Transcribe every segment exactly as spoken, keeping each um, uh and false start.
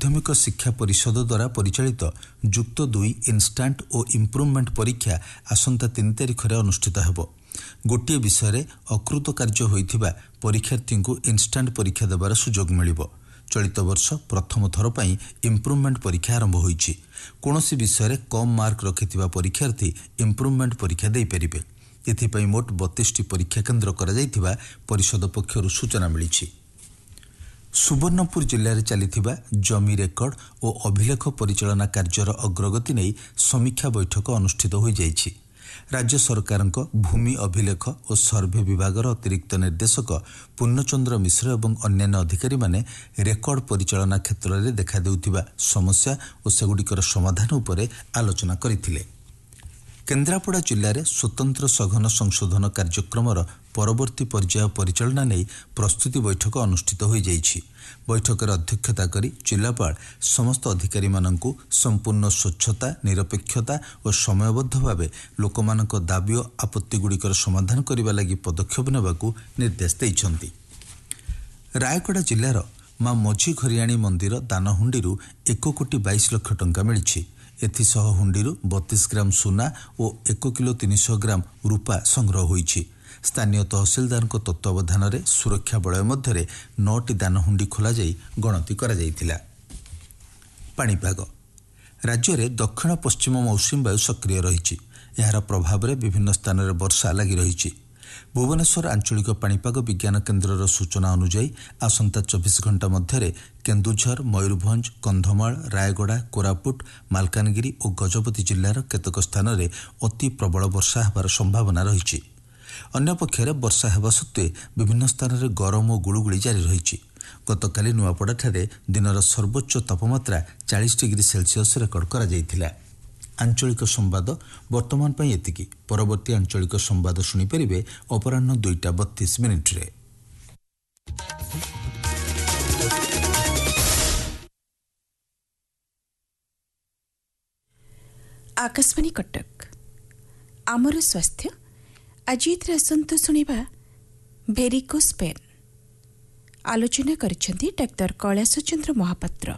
माध्यमिक शिक्षा परिषद द्वारा परिचालित जुक्त दुई इन्स्टांट और इम्प्रूवमेंट परीक्षा आसंता तीन तारिख में अनुष्ठित होब। गोटे विषय अकृत कार्य होइथिबा परीक्षार्थी को इन्स्टांट परीक्षा देवार सुजोग मिलिबो। चलित वर्ष प्रथम थर पई इम्प्रूवमेंट परीक्षा आरंभ होईछि। कोनोसी विषय कम मार्क रखिथिबा परीक्षार्थी इम्प्रूवमेंट परीक्षा देई परिबे। एथिपई मोट बत्तीस टी परीक्षा केन्द्र करा जायथिबा परिषद पक्षरु सूचना मिलिछि। सुवर्णपुर जिले में चलिथिबा जमी रेकर्ड और अभिलेख परिचालना कार्यर अग्रगति नहीं समीक्षा बैठक अनुष्ठित हो जाइछि। राज्य सरकार भूमि अभिलेख और सर्वे विभागर अतिरिक्त निर्देशक पूर्णचंद्र मिश्र और अन्य अधिकारी माने रेकर्ड परिचालना क्षेत्र में देखा देउथिबा समस्या और सेगुड़िकर समाधान उपरे आलोचना करथिले। केन्द्रापड़ा जिले में स्वतंत्र सघन संशोधन कार्यक्रम परवर्ती पर्याय परिचालना नहीं प्रस्तुति बैठक अनुष्ठित हो जाइछि। बैठक अध्यक्षता करी जिलापाल समस्त अधिकारी माननकु संपूर्ण स्वच्छता निरपेक्षता और समयबद्ध भाव लोकमानक दाबी और आपत्ति गुड़िकर समाधान करने लगी पदक्षेप नेबाकू निर्देश देइछन्ति। रायगड़ा जिलार मां मझी घरियाणी मंदिर दानहुंडी एक कोटी बाईस लक्ष टंका मिली। एथिसह हुंडी बत्तीस ग्राम सुना और एक किलो तीन सौ ग्राम रूपा संग्रह होईछि। स्थानीय तहसिलदार तत्वावधान में सुरक्षा बलय मध्य नौटी दानहुंडी खोल गणति करा जायथिला। पाणीपाग राज्य में दक्षिण पश्चिम मौसुमी वायु सक्रिय रही। यार प्रभाव में विभिन्न स्थान में वर्षा लगी रही। भुवनेश्वर आंचलिक पाणीपाग विज्ञान केन्द्र सूचना अनुसार आसंता चौबीस घंटा मध्य केन्दुझर मयूरभंज कंधमाल रायगड़ा कोरापुट मालकानगिरी और गजपति जिलार केतक स्थान में अति प्रबल वर्षा होबार संभावना रही। अन्य पक्षरे वर्षा हेबा सत्वे विभिन्न स्थान में गरम और गुळुगुळी जारी रही। गतकाली नुआपड़ाठारे दिनर सर्वोच्च तापमात्रा चालीस डिग्री सेल्सियस रेकर्ड करा जायथिला। आंचलिक संवाद वर्तमान पई एतिकी। परवर्ती आंचलिक संवाद सुनी परिबे अपराह्न दुईटा बत्तीस मिनिट रे। आकाशवाणी कटक आमर स्वास्थ्य आज आसंत शुणा भेरिकोस पेन। आलोचना करिसेंती डाक्टर कैलाश चंद्र महापात्र।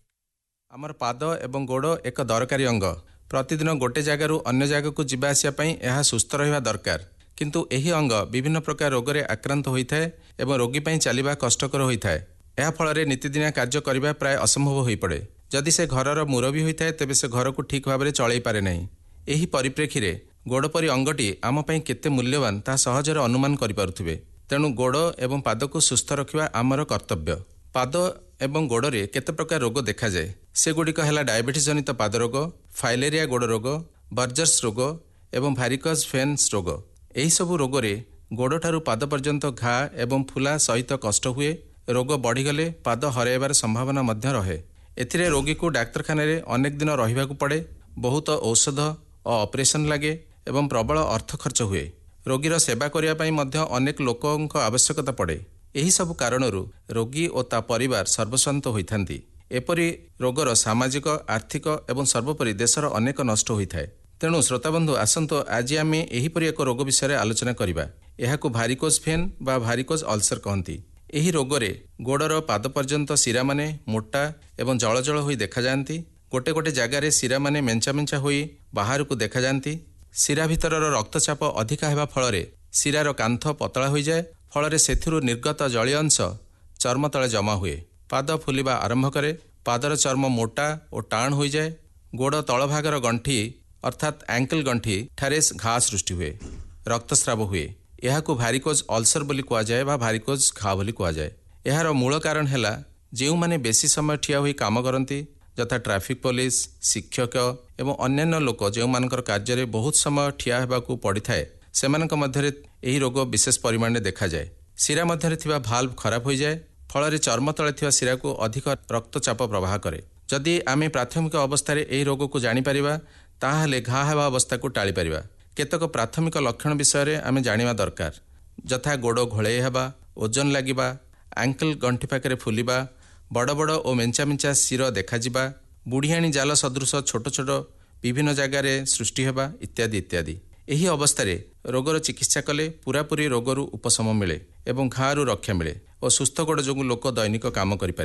आमर पाद एवं गोड़ एक दरकारी अंग। प्रतिदिन गोटे जगार अन्य जगह को जीवा आसिया पई यह सुस्थ रहिबा दरकार। किंतु एही अंग विभिन्न प्रकार रोग रे आक्रांत होइथाय एवं रोगी पई चलिबा कष्टकर होइथाय। एहा फଳରେ नित्यदिनिया कार्य करिबा प्राय असंभव होई पड़े। जदि से घरर मुरबी होइथाय तेबे से घर को ठीक भाव में चलई पारे नहीं। एही परिप्रेक्षी रे गोड़ परी अंगटी आम पई केते मूल्यवान ता सहजरे अनुमान करि पारुथिबे। तेणु गोड़ एवं पाद को सुस्थ रखिबा आमर कर्तव्य। पाद एवं गोड़ रे केते प्रकार रोग देखा जाए। से गुड़िक है डायबिटीज जनित पाद रोग, फाइलेरिया गोड़ रोग, बर्जर्स रोग एवं भारिकस फेन्स रोग। एही सबु रोग रे गोड़ ठारू पाद पर्यंत घा एवं फुला सहित कष्ट हुए। रोग बढ़ीगले पाद हराइबार संभावना मध्य रहे। एथिरे रोगी को डाक्तरखाना रे अनेक दिन रहिबाकू पड़े। बहुत औषध और ऑपरेशन लगे एवं प्रबल अर्थ खर्च हुए। रोगीर सेवा करिया पई मध्य अनेक लोकंक आवश्यकता पड़े। एही सब कारणरू रोगी और ता परिवार सर्वस्वांत होइथांती। एपरि रोगर सामाजिक आर्थिक एवं सर्वोपरि देशर अनेक नष्ट होइथाय। तेणु श्रोताबंधु आसंतो आज आमे एहीपरि एक रोग विषय आलोचना करिबा। एहाकू भारिकोज फेन बा भारिकोज अल्सर कहती। एही रोगरे गोड़र पाद पर्यंत शिरा माने मोटा एवं जल जल होई देखा जाती। गोटे गोटे जगार शिरा माने मेंचा मेंचा होई बाहर को देखा जाती। शिरा भितरर रक्तचाप अधिका हेबा फଳରେ शिरार कांथ पतला हो जाए। फଳରେ सेथिरु निर्गत जलीय अंश चर्म तले जमा हुए। पाद फुलिबा आरंभ करे। पादर चर्म मोटा और टाण हो जाए। गोड़ तलभागर गंठी अर्थात एंकल गंठी ठारे घा सृष्टि हुए। रक्तस्राव हुए। एहाकू भारिकोज अल्सर बोली कुआ जाए बा भारिकोज घा बोली कुआ जाए। एहार मूल कारण हैला जेउ माने बेसी समय ठिया होई काम करती यथा ट्राफिक पुलिस शिक्षक एवं अन्यान्य लोक जो मानकर कार्य रे बहुत समय ठिया हेबाकू पड़ी थाए सेमानक मध्यरे एही रोग विशेष परिमाण में देखा जाए। शिरा मध्यरे थिबा भाल्व खराब हो जाए। फଳରେ चर्म तले थिबा शिरा को अधिक रक्तचाप प्रवाह करे। जदि आमे प्राथमिक अवस्था रे एही रोग को जानि परिबा ताहाले घा हेबा अवस्था को टाळी परिबा। केतक प्राथमिक लक्षण विषय रे आमे जानिबा दरकार यथा गोड़ घोळेई हेबा, ओजन लागिबा, आंकल गंठी पाखरे फुलिबा, बड़ बड़ और मेंचा मेंचा शिर देखाଯିबा, बुढ़ियाणी जाल सदृश छोट छोट विभिन्न जगार सृष्टि हेबा इत्यादि इत्यादि। एही अवस्था रे रोगर चिकित्सा कले पूरापूरी रोगरू उपशम मिले एवं घारू रक्षा मिले और सुस्थ गोड़ जो लोक दैनिक काम करिपारे।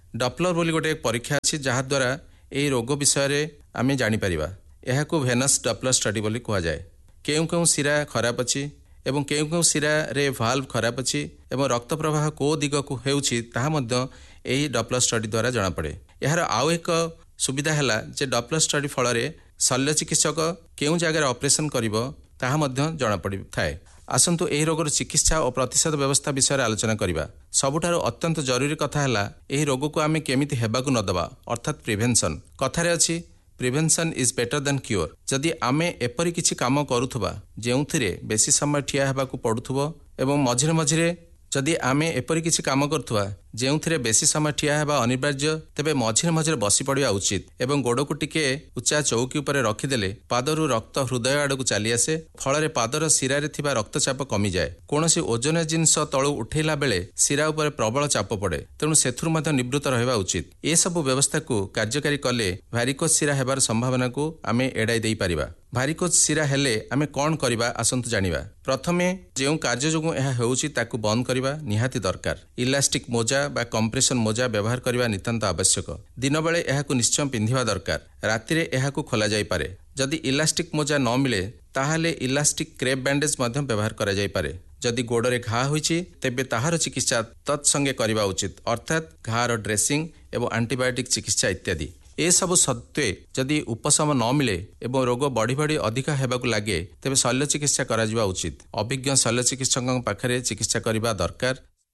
ଡପଲର ବୋଲି ଗୋଟେ ପରୀକ୍ଷା ଅଛି ଯାହାଦ୍ୱାରା ଏହି ରୋଗ ବିଷୟରେ ଆମେ ଜାଣିପାରିବା। ଏହାକୁ ଭେନସ୍ ଡପଲର ଷ୍ଟଡି ବୋଲି କୁହାଯାଏ। କେଉଁ କେଉଁ ଶିରା ଖରାପ ଅଛି ଏବଂ କେଉଁ କେଉଁ ଶିରାରେ ଭାଲ୍ଭ ଖରାପ ଅଛି ଏବଂ ରକ୍ତ ପ୍ରବାହ କେଉଁ ଦିଗକୁ ହେଉଛି ତାହା ମଧ୍ୟ ଏହି ଡପଲର ଷ୍ଟଡି ଦ୍ୱାରା ଜଣାପଡ଼େ। ଏହାର ଆଉ ଏକ ସୁବିଧା ହେଲା ଯେ ଡପଲର ଷ୍ଟଡି ଫଳରେ ଶଲ୍ୟ ଚିକିତ୍ସକ କେଉଁ ଜାଗାରେ ଅପରେସନ୍ କରିବ ତାହା ମଧ୍ୟ ଜଣାପଡ଼ିଥାଏ। ଆସନ୍ତୁ ଏହି ରୋଗର ଚିକିତ୍ସା ଓ ପ୍ରତିଷେଧ ବ୍ୟବସ୍ଥା ବିଷୟରେ ଆଲୋଚନା କରିବା। ସବୁଠାରୁ ଅତ୍ୟନ୍ତ ଜରୁରୀ କଥା ହେଲା ଏହି ରୋଗକୁ ଆମେ କେମିତି ହେବାକୁ ନ ଦେବା, ଅର୍ଥାତ୍ ପ୍ରିଭେନ୍ସନ୍। କଥାରେ ଅଛି ପ୍ରିଭେନ୍ସନ୍ ଇଜ୍ ବେଟର ଦେନ୍ କ୍ୟୁର। ଯଦି ଆମେ ଏପରି କିଛି କାମ କରୁଥିବା ଯେଉଁଥିରେ ବେଶୀ ସମୟ ଠିଆ ହେବାକୁ ପଡ଼ୁଥିବ ଏବଂ ମଝିରେ ମଝିରେ ଯଦି ଆମେ ଏପରି କିଛି କାମ କରୁଥିବା ଯେଉଁଥିରେ ବେଶୀ ସମୟ ଠିଆ ହେବା ଅନିବାର୍ଯ୍ୟ, ତେବେ ମଝିରେ ମଝିରେ ବସି ପଡ଼ିବା ଉଚିତ ଏବଂ ଗୋଡ଼କୁ ଟିକେ ଉଚ୍ଚା ଚୌକି ଉପରେ ରଖିଦେଲେ ପାଦରୁ ରକ୍ତ ହୃଦୟ ଆଡ଼କୁ ଚାଲିଆସେ, ଫଳରେ ପାଦର ଶିରାରେ ଥିବା ରକ୍ତଚାପ କମିଯାଏ। କୌଣସି ଓଜନିଆ ଜିନିଷ ତଳୁ ଉଠେଇଲା ବେଳେ ଶିରା ଉପରେ ପ୍ରବଳ ଚାପ ପଡ଼େ, ତେଣୁ ସେଥିରୁ ମଧ୍ୟ ନିବୃତ୍ତ ରହିବା ଉଚିତ। ଏସବୁ ବ୍ୟବସ୍ଥାକୁ କାର୍ଯ୍ୟକାରୀ କଲେ ଭାରିକୋଜ ଶିରା ହେବାର ସମ୍ଭାବନାକୁ ଆମେ ଏଡ଼ାଇ ଦେଇପାରିବା। ଭାରିକୋଜ ଶିରା ହେଲେ ଆମେ କ'ଣ କରିବା ଆସନ୍ତୁ ଜାଣିବା। ପ୍ରଥମେ ଯେଉଁ କାର୍ଯ୍ୟ ଯୋଗୁଁ ଏହା ହେଉଛି ତାକୁ ବନ୍ଦ କରିବା ନିହାତି ଦରକାର। ଇଲାଷ୍ଟିକ୍ ମୋଜା ବା କମ୍ପ୍ରେସନ୍ ମୋଜା ବ୍ୟବହାର କରିବା ନିତାନ୍ତ ଆବଶ୍ୟକ। ଦିନବେଳେ ଏହାକୁ ନିଶ୍ଚୟ ପିନ୍ଧିବା ଦରକାର। ରାତିରେ ଏହାକୁ ଖୋଲାଯାଇପାରେ। ଯଦି ଇଲାଷ୍ଟିକ୍ ମୋଜା ନ ମିଳେ ତାହେଲେ ଇଲାଷ୍ଟିକ୍ କ୍ରେପ୍ ବ୍ୟାଣ୍ଡେଜ୍ ମଧ୍ୟ ବ୍ୟବହାର କରାଯାଇପାରେ। ଯଦି ଗୋଡ଼ରେ ଘା ହୋଇଛି ତେବେ ତାହାର ଚିକିତ୍ସା ତତ୍ସଙ୍ଗେ କରିବା ଉଚିତ, ଅର୍ଥାତ୍ ଘାର ଡ୍ରେସିଂ ଏବଂ ଆଣ୍ଟିବାୟୋଟିକ୍ ଚିକିତ୍ସା ଇତ୍ୟାଦି। ଏସବୁ ସତ୍ତ୍ୱେ ଯଦି ଉପଶମ ନ ମିଳେ ଏବଂ ରୋଗ ବଢ଼ି ବଢ଼ି ଅଧିକ ହେବାକୁ ଲାଗେ ତେବେ ଶଲ୍ୟ ଚିକିତ୍ସା କରାଯିବା ଉଚିତ। ଅଭିଜ୍ଞ ଶଲ୍ୟ ଚିକିତ୍ସକଙ୍କ ପାଖରେ ଚିକିତ୍ସା କରିବା ଦରକାର।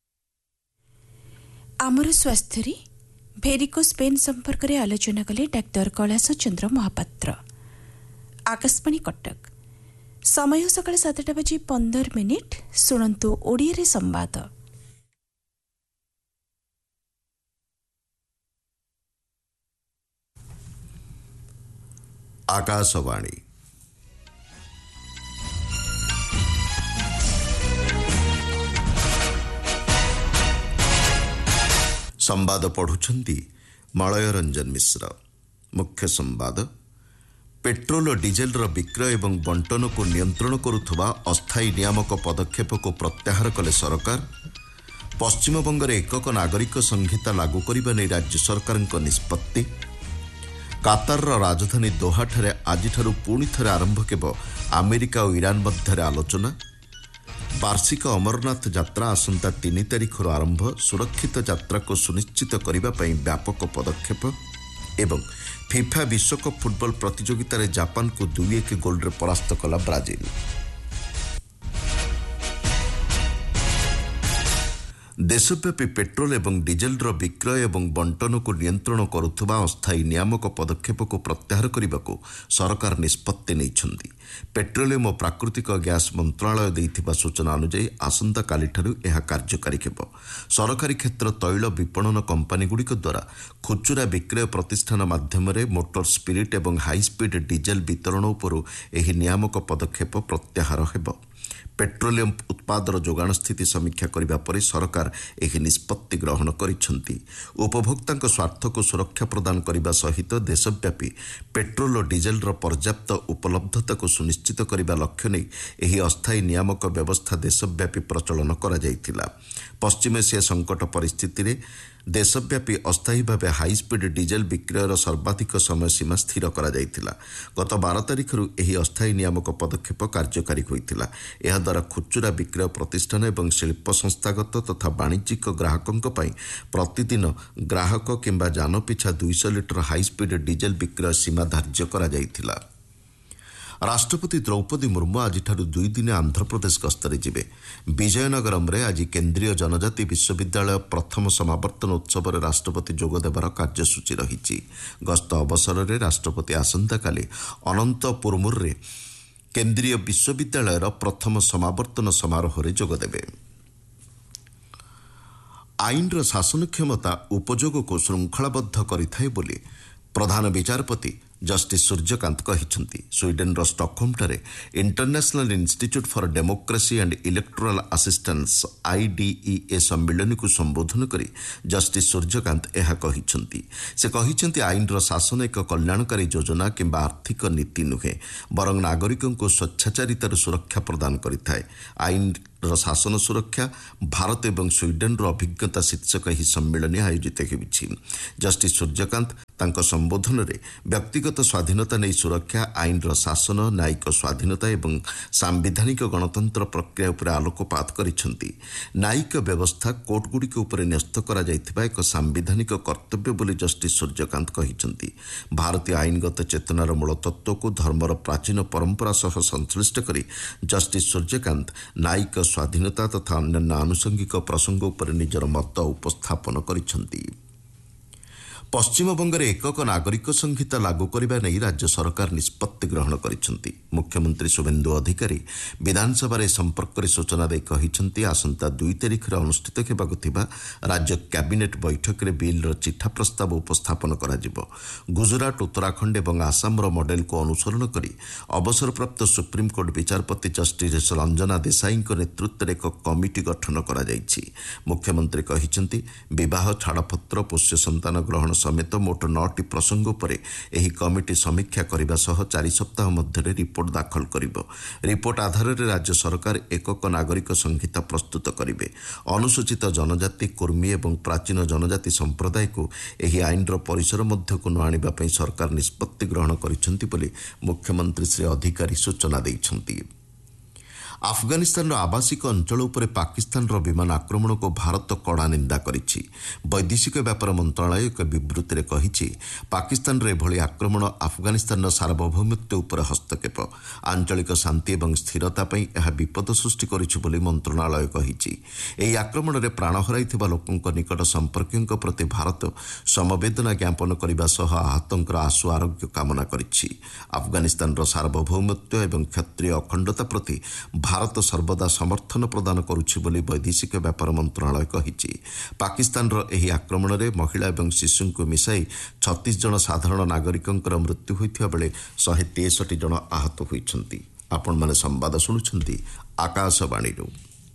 ଆମର ସ୍ୱାସ୍ଥ୍ୟରେ ଭେରିକୋଜ୍ ପେନ୍ ସମ୍ପର୍କରେ ଆଲୋଚନା କଲେ ଡାକ୍ତର କୈଳାସ ଚନ୍ଦ୍ର ମହାପାତ୍ର। ଆକାଶବାଣୀ କଟକ। ସମୟ ସକାଳ ସାତଟା ବାଜି ପନ୍ଦର ମିନିଟ୍। ଶୁଣନ୍ତୁ ଓଡ଼ିଆରେ ସମ୍ବାଦ। आकाशवाणी। संवाद पढ़ुछंती मलय रंजन मिश्र। मुख्य संवाद। पेट्रोल और डीजेल विक्रय एवं बंटन को नियंत्रण करुथुवा अस्थायी नियामक पदक्षेप को प्रत्याहार कले सरकार। पश्चिम बंगर एकक नागरिक संहिता लागू करने नहीं राज्य सरकार निष्पत्ति। कातार राजधानी दोहाठारे आजिठारु पुणी थरे आरंभ केब अमेरिका और ईरान मध्य आलोचना। वार्षिक अमरनाथ यात्रा आसंता तीन तारिख आरंभ। सुरक्षित यात्रा को सुनिश्चित करने व्यापक पदक्षेप। एवं फिफा विश्वकप फुटबॉल प्रतियोगिता रे जापान को दुई एक गोल रे परास्त कला ब्राजिल। देशव्यापी पेट्रोल एवं डीजेल विक्रय एवं बंटन को नियंत्रण करुथुवा अस्थायी नियामक पदक्षेप को प्रत्याहार करने को सरकार निष्पत्ति नैछंती। पेट्रोलियम और प्राकृतिक गैस मंत्रालय देइथिबा सूचना अनुसार आसंता कालीठारु एहा कार्यकारी हेबो। सरकारी क्षेत्र तैल विपणन कंपानी गुड़िक द्वारा खुचुरा विक्रय प्रतिष्ठान माध्यम मोटर स्पिरिट एवं हाई स्पीड डीजेल वितरण उपरू एही नियामक पदक्षेप प्रत्याहार हेबो। पेट्रोलियम उत्पादर जोगाण स्थिति समीक्षा करने पर सरकार यह निष्पत्ति ग्रहण करिसेंती। उपभोक्ता स्वार्थ को सुरक्षा प्रदान करने सहित देशव्यापी पेट्रोल और डीजेल पर्याप्त उपलब्धता को सुनिश्चित करने लक्ष्य नहीं यह अस्थायी नियामक व्यवस्था देशव्यापी प्रचलन करा जायथिला। पश्चिम एशिया संकट परिस्थिति रे देशव्यापी अस्थायी भाव हाई स्पीड डीजेल विक्रयर सर्वाधिक समय सीमा स्थिर करा जायथिला। गत बारह तारिख यह अस्थायी नियामक पदक्षेप कार्यकारी होइथिला। एहा द्वारा खुचुरा विक्रय प्रतिष्ठान एवं शिल्प संस्थागत तथा वाणिज्यिक ग्राहकों पर प्रतिदिन ग्राहक किंबा जान पिछा दुईश लिटर हाई स्पीड डीजेल विक्रय सीमा धार्य करा जायथिला। राष्ट्रपति द्रौपदी मुर्मू आज दुई दिन आंध्रप्रदेश गस्तरे जिबे। विजयनगरम रे आज केंद्रीय जनजाति विश्वविद्यालय प्रथम समावर्तन उत्सव में राष्ट्रपति जोगदेवार कार्यसूची रही। गस्त अवसर में राष्ट्रपति आसंताकाली अनंतपुरमुर रे केंद्रीय विश्वविद्यालय प्रथम समावर्तन समारोह में जोगदेवे। आईन शासन क्षमता उपयोग को श्रृंखलाबद्ध करिथाए बोली प्रधान विचारपति ଜଷ୍ଟିସ୍ ସୂର୍ଯ୍ୟକାନ୍ତ କହିଛନ୍ତି। ସ୍ୱିଡେନ୍ର ଷ୍ଟକହୋମ୍ଠାରେ international institute for democracy and electoral assistance IDEA ସମ୍ମିଳନୀକୁ ସମ୍ବୋଧନ କରି ଜଷ୍ଟିସ୍ ସୂର୍ଯ୍ୟକାନ୍ତ ଏହା କହିଛନ୍ତି। ସେ କହିଛନ୍ତି ଆଇନର ଶାସନ ଏକ କଲ୍ୟାଣକାରୀ ଯୋଜନା କିମ୍ବା ଆର୍ଥିକ ନୀତି ନୁହେଁ, ବରଂ ନାଗରିକଙ୍କୁ ସ୍ୱେଚ୍ଛାଚାରିତାରୁ ସୁରକ୍ଷା ପ୍ରଦାନ କରିଥାଏ। ଆଇନର ଶାସନ ସୁରକ୍ଷା ଭାରତ ଏବଂ ସ୍ୱିଡେନ୍ର ଅଭିଜ୍ଞତା ଶୀର୍ଷକ ଏହି ସମ୍ମିଳନୀ ଆୟୋଜିତ ହେଉଛି। ଜଷ୍ଟିସ୍ ସୂର୍ଯ୍ୟକାନ୍ତ ତାଙ୍କ ସମ୍ବୋଧନରେ ବ୍ୟକ୍ତିଗତ ସ୍ୱାଧୀନତା ନେଇ ସୁରକ୍ଷା, ଆଇନର ଶାସନ, ନ୍ୟାୟିକ ସ୍ୱାଧୀନତା ଏବଂ ସାମ୍ବିଧାନିକ ଗଣତନ୍ତ୍ର ପ୍ରକ୍ରିୟା ଉପରେ ଆଲୋକପାତ କରିଛନ୍ତି। ନ୍ୟାୟିକ ବ୍ୟବସ୍ଥା କୋର୍ଟଗୁଡ଼ିକ ଉପରେ ନ୍ୟସ୍ତ କରାଯାଇଥିବା ଏକ ସାମ୍ବିଧାନିକ କର୍ତ୍ତବ୍ୟ ବୋଲି ଜଷ୍ଟିସ୍ ସୂର୍ଯ୍ୟକାନ୍ତ କହିଛନ୍ତି। ଭାରତୀୟ ଆଇନଗତ ଚେତନାର ମୂଳତତ୍ତ୍ୱକୁ ଧର୍ମର ପ୍ରାଚୀନ ପରମ୍ପରା ସହ ସଂଶ୍ଳିଷ୍ଟ କରି ଜଷ୍ଟିସ୍ ସୂର୍ଯ୍ୟକାନ୍ତ ନ୍ୟାୟିକ ସ୍ୱାଧୀନତା ତଥା ଅନ୍ୟାନ୍ୟ ଆନୁଷଙ୍ଗିକ ପ୍ରସଙ୍ଗ ଉପରେ ନିଜର ମତ ଉପସ୍ଥାପନ କରିଛନ୍ତି। ପଶ୍ଚିମବଙ୍ଗରେ ଏକକ ନାଗରିକ ସଂହିତା ଲାଗୁ କରିବା ନେଇ ରାଜ୍ୟ ସରକାର ନିଷ୍ପତ୍ତି ଗ୍ରହଣ କରିଛନ୍ତି। ମୁଖ୍ୟମନ୍ତ୍ରୀ ଶୁଭେନ୍ଦୁ ଅଧିକାରୀ ବିଧାନସଭାରେ ଏ ସମ୍ପର୍କରେ ସୂଚନା ଦେଇ କହିଛନ୍ତି, ଆସନ୍ତା ଦୁଇ ତାରିଖରେ ଅନୁଷ୍ଠିତ ହେବାକୁ ଥିବା ରାଜ୍ୟ କ୍ୟାବିନେଟ୍ ବୈଠକରେ ବିଲ୍ର ଚିଠା ପ୍ରସ୍ତାବ ଉପସ୍ଥାପନ କରାଯିବ। ଗୁଜରାଟ, ଉତ୍ତରାଖଣ୍ଡ ଏବଂ ଆସାମର ମଡେଲକୁ ଅନୁସରଣ କରି ଅବସରପ୍ରାପ୍ତ ସୁପ୍ରିମକୋର୍ଟ ବିଚାରପତି ଜଷ୍ଟିସ୍ ରଞ୍ଜନା ଦେଶାଇଙ୍କ ନେତୃତ୍ୱରେ ଏକ କମିଟି ଗଠନ କରାଯାଇଛି। ମୁଖ୍ୟମନ୍ତ୍ରୀ କହିଛନ୍ତି, ବିବାହ, ଛାଡ଼ପତ୍ର, ପୋଷ୍ୟ ସନ୍ତାନ ଗ୍ରହଣ ସମେତ ମୋଟ ନଅଟି ପ୍ରସଙ୍ଗ ଉପରେ ଏହି କମିଟି ସମୀକ୍ଷା କରିବା ସହ ଚାରି ସପ୍ତାହ ମଧ୍ୟରେ ରିପୋର୍ଟ ଦାଖଲ କରିବ। ରିପୋର୍ଟ ଆଧାରରେ ରାଜ୍ୟ ସରକାର ଏକକ ନାଗରିକ ସଂହିତା ପ୍ରସ୍ତୁତ କରିବେ। ଅନୁସୂଚିତ ଜନଜାତି, କୁର୍ମୀ ଏବଂ ପ୍ରାଚୀନ ଜନଜାତି ସମ୍ପ୍ରଦାୟକୁ ଏହି ଆଇନର ପରିସର ମଧ୍ୟକୁ ନ ଆଣିବା ପାଇଁ ସରକାର ନିଷ୍ପତ୍ତି ଗ୍ରହଣ କରିଛନ୍ତି ବୋଲି ମୁଖ୍ୟମନ୍ତ୍ରୀ ଶ୍ରୀ ଅଧିକାରୀ ସୂଚନା ଦେଇଛନ୍ତି। ଆଫଗାନିସ୍ତାନର ଆବାସିକ ଅଞ୍ଚଳ ଉପରେ ପାକିସ୍ତାନର ବିମାନ ଆକ୍ରମଣକୁ ଭାରତ କଡ଼ା ନିନ୍ଦା କରିଛି। ବୈଦେଶିକ ବ୍ୟାପାର ମନ୍ତ୍ରଣାଳୟ ଏକ ବିବୃତ୍ତିରେ କହିଛି, ପାକିସ୍ତାନର ଏଭଳି ଆକ୍ରମଣ ଆଫଗାନିସ୍ତାନର ସାର୍ବଭୌମତ୍ୱ ଉପରେ ହସ୍ତକ୍ଷେପ, ଆଞ୍ଚଳିକ ଶାନ୍ତି ଏବଂ ସ୍ଥିରତା ପାଇଁ ଏହା ବିପଦ ସୃଷ୍ଟି କରିଛି ବୋଲି ମନ୍ତ୍ରଣାଳୟ କହିଛି। ଏହି ଆକ୍ରମଣରେ ପ୍ରାଣ ହରାଇଥିବା ଲୋକଙ୍କ ନିକଟ ସମ୍ପର୍କୀୟଙ୍କ ପ୍ରତି ଭାରତ ସମବେଦନା ଜ୍ଞାପନ କରିବା ସହ ଆହତଙ୍କର ଆଶୁ ଆରୋଗ୍ୟ କାମନା କରିଛି। ଆଫଗାନିସ୍ତାନର ସାର୍ବଭୌମତ୍ୱ ଏବଂ କ୍ଷତ୍ରୀୟ ଅଖଣ୍ଡତା ପ୍ରତି ଭାରତ ସର୍ବଦା ସମର୍ଥନ ପ୍ରଦାନ କରୁଛି ବୋଲି ବୈଦେଶିକ ବ୍ୟାପାର ମନ୍ତ୍ରଣାଳୟ କହିଛି। ପାକିସ୍ତାନର ଏହି ଆକ୍ରମଣରେ ମହିଳା ଏବଂ ଶିଶୁଙ୍କୁ ମିଶାଇ ଛତିଶ ଜଣ ସାଧାରଣ ନାଗରିକଙ୍କର ମୃତ୍ୟୁ ହୋଇଥିବା ବେଳେ ଶହେ ତେଷଠି ଜଣ ଆହତ ହୋଇଛନ୍ତି। ଆପଣମାନେ ସମ୍ବାଦ ଶୁଣୁଛନ୍ତି ଆକାଶବାଣୀରୁ।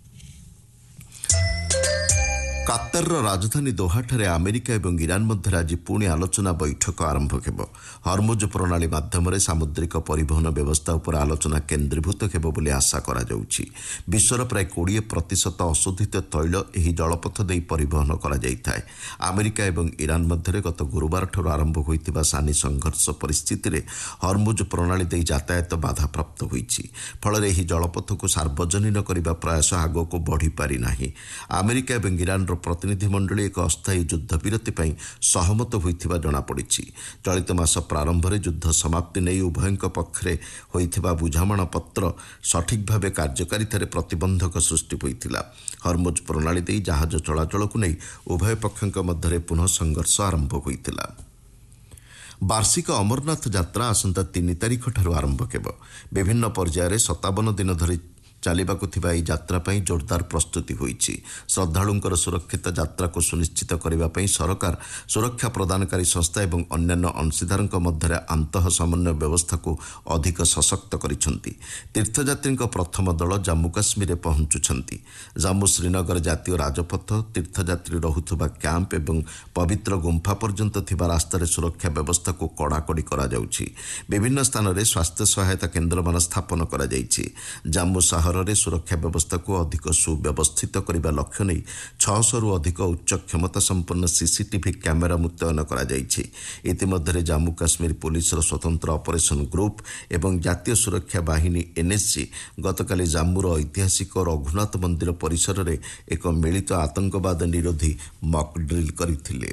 କାତାରର ରାଜଧାନୀ ଦୋହାଠାରେ ଆମେରିକା ଏବଂ ଇରାନ ମଧ୍ୟରେ ଆଜି ପୁଣି ଆଲୋଚନା ବୈଠକ ଆରମ୍ଭ ହେବ। ହରମୁଜ ପ୍ରଣାଳୀ ମାଧ୍ୟମରେ ସାମୁଦ୍ରିକ ପରିବହନ ବ୍ୟବସ୍ଥା ଉପରେ ଆଲୋଚନା କେନ୍ଦ୍ରୀଭୂତ ହେବ ବୋଲି ଆଶା କରାଯାଉଛି। ବିଶ୍ୱର ପ୍ରାୟ କୋଡ଼ିଏ ପ୍ରତିଶତ ଅଶୋଧିତ ତୈଳ ଏହି ଜଳପଥ ଦେଇ ପରିବହନ କରାଯାଇଥାଏ। ଆମେରିକା ଏବଂ ଇରାନ ମଧ୍ୟରେ ଗତ ଗୁରୁବାରଠାରୁ ଆରମ୍ଭ ହୋଇଥିବା ସାନି ସଂଘର୍ଷ ପରିସ୍ଥିତିରେ ହରମୁଜ ପ୍ରଣାଳୀ ଦେଇ ଯାତାୟାତ ବାଧାପ୍ରାପ୍ତ ହୋଇଛି। ଫଳରେ ଏହି ଜଳପଥକୁ ସାର୍ବଜନୀନ କରିବା ପ୍ରୟାସ ଆଗକୁ ବଢ଼ିପାରି ନାହିଁ। ଆମେରିକା ଏବଂ ଇରାନର ପ୍ରତିନିଧି ମଣ୍ଡଳୀ ଏକ ଅସ୍ଥାୟୀ ଯୁଦ୍ଧବିରତି ପାଇଁ ସହମତ ହୋଇଥିବା ଜଣାପଡ଼ିଛି। ଚଳିତ ମାସ ପ୍ରାରମ୍ଭରେ ଯୁଦ୍ଧ ସମାପ୍ତି ନେଇ ଉଭୟଙ୍କ ପକ୍ଷରେ ହୋଇଥିବା ବୁଝାମଣା ପତ୍ର ସଠିକ୍ ଭାବେ କାର୍ଯ୍ୟକାରିତାରେ ପ୍ରତିବନ୍ଧକ ସୃଷ୍ଟି ହୋଇଥିଲା। ହରମୁଜ ପ୍ରଣାଳୀ ଦେଇ ଜାହାଜ ଚଳାଚଳକୁ ନେଇ ଉଭୟ ପକ୍ଷଙ୍କ ମଧ୍ୟରେ ପୁନଃ ସଂଘର୍ଷ ଆରମ୍ଭ ହୋଇଥିଲା। ବାର୍ଷିକ ଅମରନାଥ ଯାତ୍ରା ଆସନ୍ତା ତିନି ତାରିଖଠାରୁ ଆରମ୍ଭ ହେବ। ବିଭିନ୍ନ ପର୍ଯ୍ୟାୟରେ ସତାବନ ଦିନ ଧରି ଚାଲିବାକୁ ଥିବା ଏହି ଯାତ୍ରା ପାଇଁ ଜୋରଦାର ପ୍ରସ୍ତୁତି ହୋଇଛି। ଶ୍ରଦ୍ଧାଳୁଙ୍କର ସୁରକ୍ଷିତ ଯାତ୍ରାକୁ ସୁନିଶ୍ଚିତ କରିବା ପାଇଁ ସରକାର ସୁରକ୍ଷା ପ୍ରଦାନକାରୀ ସଂସ୍ଥା ଏବଂ ଅନ୍ୟାନ୍ୟ ଅଂଶୀଦାରଙ୍କ ମଧ୍ୟରେ ଆନ୍ତଃ ସମନ୍ୱୟ ବ୍ୟବସ୍ଥାକୁ ଅଧିକ ସଶକ୍ତ କରିଛନ୍ତି। ତୀର୍ଥଯାତ୍ରୀଙ୍କ ପ୍ରଥମ ଦଳ ଜାମ୍ମୁ କାଶ୍ମୀରରେ ପହଞ୍ଚୁଛନ୍ତି। ଜାମ୍ମୁ ଶ୍ରୀନଗର ଜାତୀୟ ରାଜପଥ, ତୀର୍ଥଯାତ୍ରୀ ରହୁଥିବା କ୍ୟାମ୍ପ ଏବଂ ପବିତ୍ର ଗୁମ୍ଫା ପର୍ଯ୍ୟନ୍ତ ଥିବା ରାସ୍ତାରେ ସୁରକ୍ଷା ବ୍ୟବସ୍ଥାକୁ କଡ଼ାକଡ଼ି କରାଯାଉଛି। ବିଭିନ୍ନ ସ୍ଥାନରେ ସ୍ୱାସ୍ଥ୍ୟ ସହାୟତା କେନ୍ଦ୍ରମାନ ସ୍ଥାପନ କରାଯାଇଛି। ଜାମ୍ମୁ ସହରରେ ସୁରକ୍ଷା ବ୍ୟବସ୍ଥାକୁ ଅଧିକ ସୁବ୍ୟବସ୍ଥିତ କରିବା ଲକ୍ଷ୍ୟ ନେଇ ଛଅଶହରୁ ଅଧିକ ଉଚ୍ଚ କ୍ଷମତା ସମ୍ପନ୍ନ ସିସିଟିଭି କ୍ୟାମେରା ମୁତୟନ କରାଯାଇଛି। ଇତିମଧ୍ୟରେ ଜାମ୍ମୁ କାଶ୍ମୀର ପୁଲିସର ସ୍ୱତନ୍ତ୍ର ଅପରେସନ୍ ଗ୍ରୁପ୍ ଏବଂ ଜାତୀୟ ସୁରକ୍ଷା ବାହିନୀ ଏନ୍ଏସ୍ଜି ଗତକାଲି ଜାମ୍ମୁର ଐତିହାସିକ ରଘୁନାଥ ମନ୍ଦିର ପରିସରରେ ଏକ ମିଳିତ ଆତଙ୍କବାଦ ନିରୋଧୀ ମକ୍ ଡ୍ରିଲ୍ କରିଥିଲେ।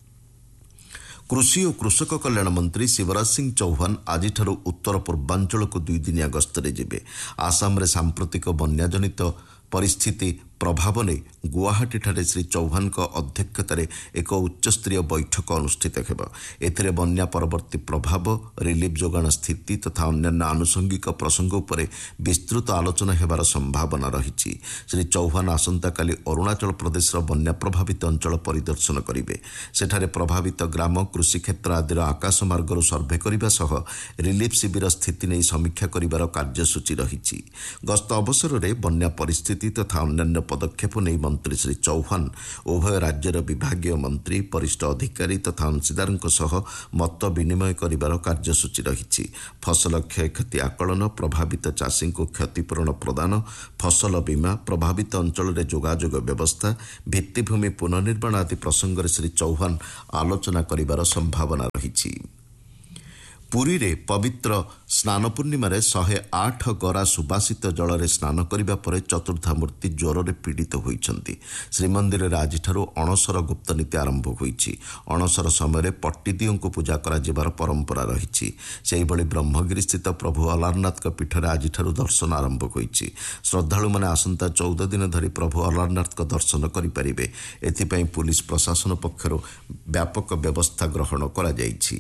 କୃଷି ଓ କୃଷକ କଲ୍ୟାଣ ମନ୍ତ୍ରୀ ଶିବରାଜ ସିଂ ଚୌହାନ ଆଜିଠାରୁ ଉତ୍ତର ପୂର୍ବାଞ୍ଚଳକୁ ଦୁଇଦିନିଆ ଗସ୍ତରେ ଯିବେ। ଆସାମରେ ସାମ୍ପ୍ରତିକ ବନ୍ୟାଜନିତ ପରିସ୍ଥିତି ପ୍ରଭାବ ନେଇ ଗୁଆହାଟୀଠାରେ ଶ୍ରୀ ଚୌହାନଙ୍କ ଅଧ୍ୟକ୍ଷତାରେ ଏକ ଉଚ୍ଚସ୍ତରୀୟ ବୈଠକ ଅନୁଷ୍ଠିତ ହେବ। ଏଥିରେ ବନ୍ୟା ପରବର୍ତ୍ତୀ ପ୍ରଭାବ, ରିଲିଫ୍ ଯୋଗାଣ ସ୍ଥିତି ତଥା ଅନ୍ୟାନ୍ୟ ଆନୁଷଙ୍ଗିକ ପ୍ରସଙ୍ଗ ଉପରେ ବିସ୍ତୃତ ଆଲୋଚନା ହେବାର ସମ୍ଭାବନା ରହିଛି। ଶ୍ରୀ ଚୌହାନ ଆସନ୍ତାକାଲି ଅରୁଣାଚଳ ପ୍ରଦେଶର ବନ୍ୟା ପ୍ରଭାବିତ ଅଞ୍ଚଳ ପରିଦର୍ଶନ କରିବେ। ସେଠାରେ ପ୍ରଭାବିତ ଗ୍ରାମ, କୃଷିକ୍ଷେତ୍ର ଆଦିର ଆକାଶମାର୍ଗରୁ ସର୍ଭେ କରିବା ସହ ରିଲିଫ୍ ଶିବିର ସ୍ଥିତି ନେଇ ସମୀକ୍ଷା କରିବାର କାର୍ଯ୍ୟସୂଚୀ ରହିଛି। ଗସ୍ତ ଅବସରରେ ବନ୍ୟା ପରିସ୍ଥିତି ତଥା ଅନ୍ୟାନ୍ୟ ପଦକ୍ଷେପ ନେଇ ମନ୍ତ୍ରୀ ଶ୍ରୀ ଚୌହାନ ଉଭୟ ରାଜ୍ୟର ବିଭାଗୀୟ ମନ୍ତ୍ରୀ, ବରିଷ୍ଠ ଅଧିକାରୀ ତଥା ଅଂଶୀଦାରଙ୍କ ସହ ମତ ବିନିମୟ କରିବାର କାର୍ଯ୍ୟସୂଚୀ ରହିଛି। ଫସଲ କ୍ଷୟକ୍ଷତି ଆକଳନ, ପ୍ରଭାବିତ ଚାଷୀଙ୍କୁ କ୍ଷତିପୂରଣ ପ୍ରଦାନ, ଫସଲ ବୀମା, ପ୍ରଭାବିତ ଅଞ୍ଚଳରେ ଯୋଗାଯୋଗ ବ୍ୟବସ୍ଥା, ଭିତ୍ତିଭୂମି ପୁନର୍ନିର୍ମାଣ ଆଦି ପ୍ରସଙ୍ଗରେ ଶ୍ରୀ ଚୌହାନ ଆଲୋଚନା କରିବାର ସମ୍ଭାବନା ରହିଛି। ପୁରୀରେ ପବିତ୍ର ସ୍ନାନ ପୂର୍ଣ୍ଣିମାରେ ଶହେ ଆଠ ଗରା ସୁବାସିତ ଜଳରେ ସ୍ନାନ କରିବା ପରେ ଚତୁର୍ଦ୍ଧାମୂର୍ତ୍ତି ଜ୍ୱରରେ ପୀଡ଼ିତ ହୋଇଛନ୍ତି। ଶ୍ରୀମନ୍ଦିରରେ ଆଜିଠାରୁ ଅଣସର ଗୁପ୍ତନୀତି ଆରମ୍ଭ ହୋଇଛି। ଅଣସର ସମୟରେ ପଟ୍ଟିଦିଅଙ୍କୁ ପୂଜା କରାଯିବାର ପରମ୍ପରା ରହିଛି। ସେହିଭଳି ବ୍ରହ୍ମଗିରିସ୍ଥିତ ପ୍ରଭୁ ଅଲାରନାଥଙ୍କ ପୀଠରେ ଆଜିଠାରୁ ଦର୍ଶନ ଆରମ୍ଭ ହୋଇଛି। ଶ୍ରଦ୍ଧାଳୁମାନେ ଆସନ୍ତା ଚଉଦ ଦିନ ଧରି ପ୍ରଭୁ ଅଲାରନାଥଙ୍କ ଦର୍ଶନ କରିପାରିବେ। ଏଥିପାଇଁ ପୁଲିସ ପ୍ରଶାସନ ପକ୍ଷରୁ ବ୍ୟାପକ ବ୍ୟବସ୍ଥା ଗ୍ରହଣ କରାଯାଇଛି।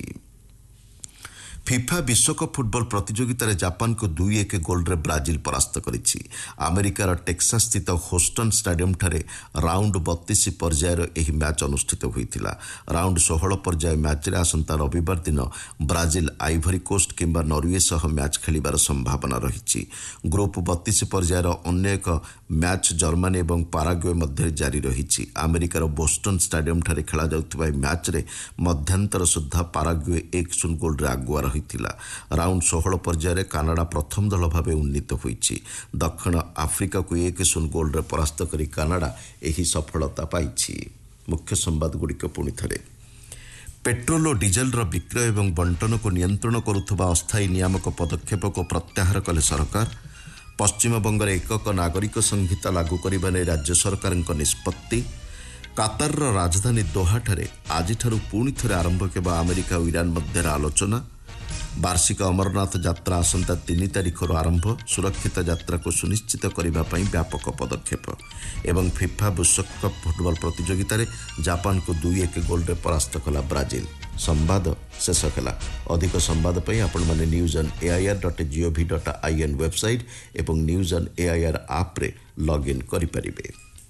ଫିଫା ବିଶ୍ୱକପ୍ ଫୁଟବଲ ପ୍ରତିଯୋଗିତାରେ ଜାପାନକୁ ଦୁଇ ଏକ ଗୋଲରେ ବ୍ରାଜିଲ ପରାସ୍ତ କରିଛି। ଆମେରିକାର ଟେକ୍ସାସ ସ୍ଥିତ ହୋଷ୍ଟନ ଷ୍ଟାଡିୟମଠାରେ ରାଉଣ୍ଡ ବତିଶ ପର୍ଯ୍ୟାୟର ଏହି ମ୍ୟାଚ୍ ଅନୁଷ୍ଠିତ ହୋଇଥିଲା। ରାଉଣ୍ଡ ଷୋହଳ ପର୍ଯ୍ୟାୟ ମ୍ୟାଚ୍ରେ ଆସନ୍ତା ରବିବାର ଦିନ ବ୍ରାଜିଲ ଆଇଭରି କୋଷ୍ଟ କିମ୍ବା ନରୱେ ସହ ମ୍ୟାଚ୍ ଖେଳିବାର ସମ୍ଭାବନା ରହିଛି। ଗ୍ରୁପ ବତିଶ ପର୍ଯ୍ୟାୟର ଅନ୍ୟ ଏକ ମ୍ୟାଚ୍ ଜର୍ମାନୀ ଏବଂ ପାରାଗୁଏ ମଧ୍ୟରେ ଜାରି ରହିଛି। ଆମେରିକାର ବୋଷ୍ଟନ ଷ୍ଟାଡିୟମଠାରେ ଖେଳାଯାଉଥିବା ଏହି ମ୍ୟାଚ୍ରେ ମଧ୍ୟାନ୍ତର ସୁଦ୍ଧା ପାରାଗୁଏ ଏକ ଶୂନ ଗୋଲରେ ଆଗୁଆ ରହିଥିଲା। ରାଉଣ୍ଡ ଷୋହଳ ପର୍ଯ୍ୟାୟରେ କାନାଡା ପ୍ରଥମ ଦଳ ଭାବେ ଉନ୍ନୀତ ହୋଇଛି। ଦକ୍ଷିଣ ଆଫ୍ରିକାକୁ ଏକ ଶୂନ ଗୋଲରେ ପରାସ୍ତ କରି କାନାଡା ଏହି ସଫଳତା ପାଇଛି। ମୁଖ୍ୟ ସମ୍ବାଦଗୁଡ଼ିକ ପୁଣି ଥରେ। ପେଟ୍ରୋଲ ଓ ଡିଜେଲର ବିକ୍ରୟ ଏବଂ ବଣ୍ଟନକୁ ନିୟନ୍ତ୍ରଣ କରୁଥିବା ଅସ୍ଥାୟୀ ନିୟାମକ ପଦକ୍ଷେପକୁ ପ୍ରତ୍ୟାହାର କଲେ ସରକାର। ପଶ୍ଚିମବଙ୍ଗରେ ଏକକ ନାଗରିକ ସଂହିତା ଲାଗୁ କରିବା ନେଇ ରାଜ୍ୟ ସରକାରଙ୍କ ନିଷ୍ପତ୍ତି। କାତାରର ରାଜଧାନୀ ଦୋହାଠାରେ ଆଜିଠାରୁ ପୁଣି ଥରେ ଆରମ୍ଭ ହେବ ଆମେରିକା ଓ ଇରାନ ମଧ୍ୟରେ ଆଲୋଚନା। ବାର୍ଷିକ ଅମରନାଥ ଯାତ୍ରା ଆସନ୍ତା ତିନି ତାରିଖରୁ ଆରମ୍ଭ। ସୁରକ୍ଷିତ ଯାତ୍ରାକୁ ସୁନିଶ୍ଚିତ କରିବା ପାଇଁ ବ୍ୟାପକ ପଦକ୍ଷେପ। ଏବଂ ଫିଫା ବିଶ୍ୱକପ୍ ଫୁଟବଲ ପ୍ରତିଯୋଗିତାରେ ଜାପାନକୁ ଦୁଇ ଏକ ଗୋଲରେ ପରାସ୍ତ କଲା ବ୍ରାଜିଲ। ସମ୍ବାଦ ଶେଷ ହେଲା। ଅଧିକ ସମ୍ବାଦ ପାଇଁ ଆପଣମାନେ news on AIR dot GOV dot IN website ଏବଂ ନ୍ୟୁଜ୍ ଅନ୍ ଏଆଇଆର୍ ଆପ୍ରେ ଲଗ୍ଇନ୍ କରିପାରିବେ।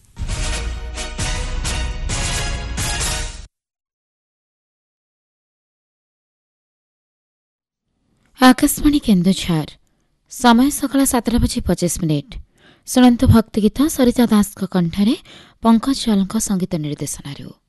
आकाशवाणी केन्दुझर समय सकाळ सातटा बजी पचास मिनिट शुणु भक्तिगीत सरिता दासको कण्ठरे पंकज चालको संगीत निर्देशनारू।